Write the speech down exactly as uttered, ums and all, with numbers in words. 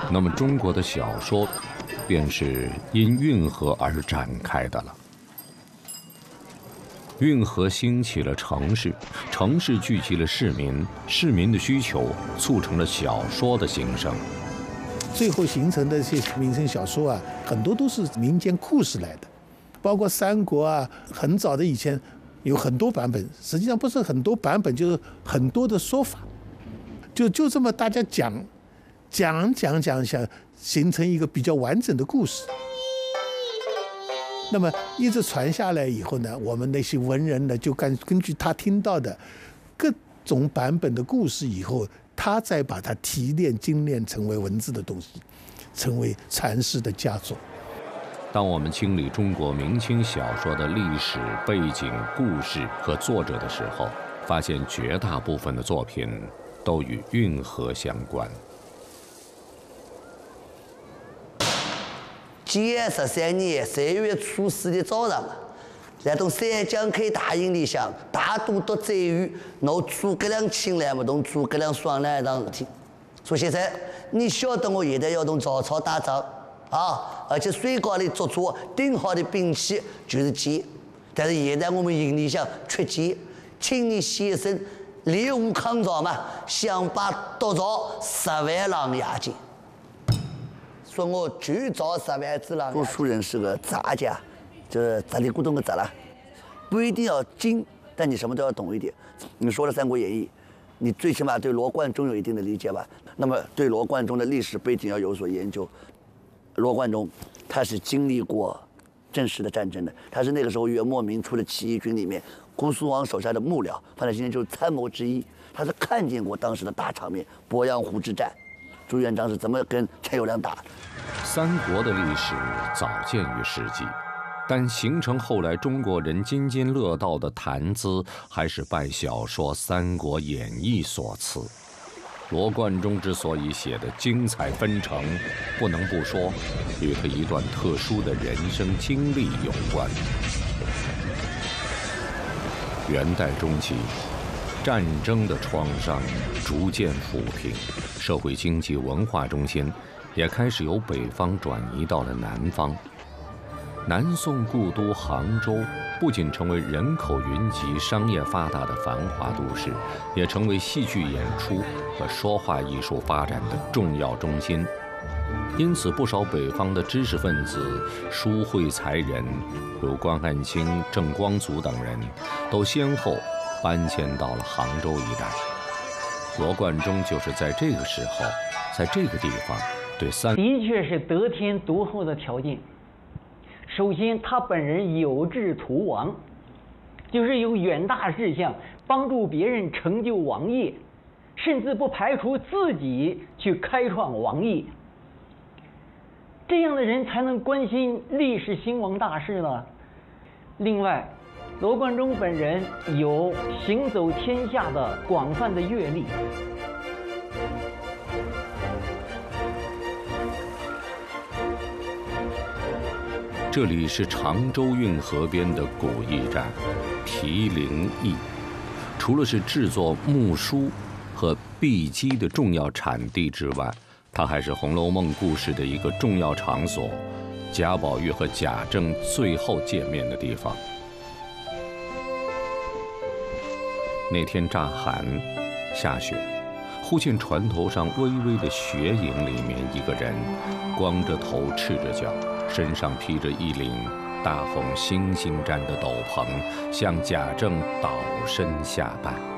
那么中国的小说便是因运河而展开的了。运河兴起了城市，城市聚集了市民，市民的需求促成了小说的兴生。 最后形成的这些民生小说啊，很多都是民间故事来的，包括三国啊，很早的以前有很多版本，实际上不是很多版本，就是很多的说法，就就这么大家讲讲讲讲讲，形成一个比较完整的故事。那么一直传下来以后呢，我们那些文人呢，就根根据他听到的各种版本的故事以后，他再把它提炼精炼成为文字的东西，成为传世的佳作。 当我们清理中国明清小说的历史背景、故事和作者的时候，发现绝大部分的作品都与运河相关。 建十三年三月初四的早上，来到三江口大营里向，大都督载誉拿诸葛亮请来，么同诸葛亮商量一桩事体。说先生，你晓得我现在要同曹操打仗啊，而且水高里做出顶好的兵器就是箭，但是现在我们营里向缺箭，请你先生猎物抗曹嘛，想把夺着十万狼牙箭。说我就造十万只狼。读书人是个杂家，就是杂里古董的杂了，不一定要精，但你什么都要懂一点。你说了《三国演义》，你最起码对罗贯中有一定的理解吧？那么对罗贯中的历史背景要有所研究。罗贯中他是经历过正式的战争的，他是那个时候元末明初的起义军里面姑苏王手下的幕僚，放在今天就是参谋之一。他是看见过当时的大场面，鄱阳湖之战，朱元璋是怎么跟陈友谅打的。 三国的历史早见于史记，但形成后来中国人津津乐道的谈资，还是拜小说《三国演义》所赐。罗贯中之所以写得精彩纷呈，不能不说与他一段特殊的人生经历有关。元代中期，战争的创伤逐渐抚平，社会经济文化中心也开始由北方转移到了南方。南宋故都杭州不仅成为人口云集、商业发达的繁华都市，也成为戏剧演出和说话艺术发展的重要中心。因此，不少北方的知识分子、书慧才人，如关汉卿、郑光祖等人，都先后搬迁到了杭州一带。罗贯中就是在这个时候，在这个地方对三的确是得天独厚的条件。首先，他本人有志图王，就是有远大志向，帮助别人成就王业，甚至不排除自己去开创王业。这样的人才能关心历史兴亡大事了。另外，罗贯中本人有行走天下的广泛的阅历。 这里是常州运河边的古驿站毗陵驿，除了是制作木书和碧鸡的重要产地之外，它还是《红楼梦》故事的一个重要场所，贾宝玉和贾政最后见面的地方。那天乍寒下雪，忽见船头上微微的雪影里面一个人，光着头赤着脚，身上披着一领大红星星毡的斗篷，向贾政倒身下拜。